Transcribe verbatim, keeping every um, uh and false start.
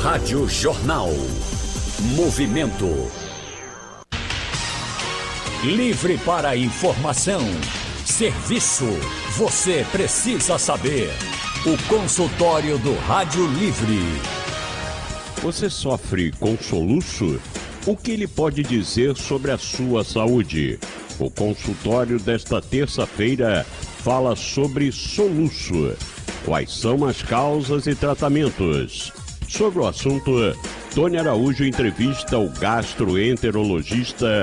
Rádio Jornal. Movimento. Livre para informação. Serviço. Você precisa saber. O consultório do Rádio Livre. Você sofre com soluço? O que ele pode dizer sobre a sua saúde? O consultório desta terça-feira fala sobre soluço. Quais são as causas e tratamentos? Sobre o assunto, Tony Araújo entrevista o gastroenterologista